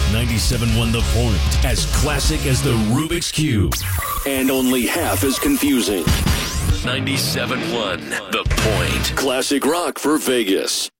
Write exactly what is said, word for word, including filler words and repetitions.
ninety-seven point one The Point. As classic as the Rubik's Cube. And only half as confusing. ninety-seven point one The Point. Classic rock for Vegas.